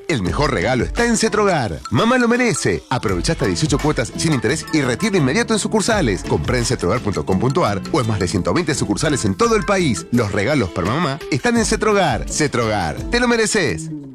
El mejor regalo está en Cetrogar. Mamá lo merece. Aprovecha hasta 18 cuotas sin interés y retiro inmediato en sucursales. Comprá en cetrogar.com.ar o en más de 120 sucursales en todo el país. Los regalos para mamá están en Cetrogar. Cetrogar, te lo mereces.